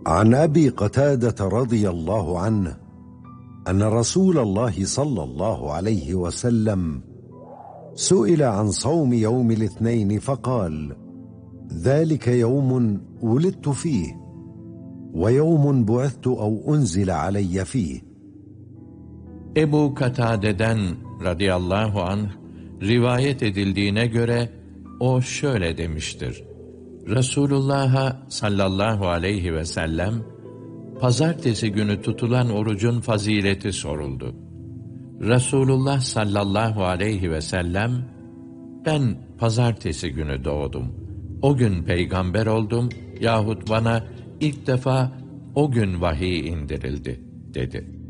عن أبي قتادة رضي الله عنه أن رسول الله صلى الله عليه وسلم سئل عن صوم يوم الاثنين فقال: ذلك يوم ولدت فيه ويوم بعثت أو أنزل علي فيه. Ebu Katade'den radıyallahu anh rivayet edildiğine göre o şöyle demiştir: Resulullah'a sallallahu aleyhi ve sellem pazartesi günü tutulan orucun fazileti soruldu. Resulullah sallallahu aleyhi ve sellem, ben pazartesi günü doğdum, o gün peygamber oldum yahut bana ilk defa o gün vahiy indirildi dedi.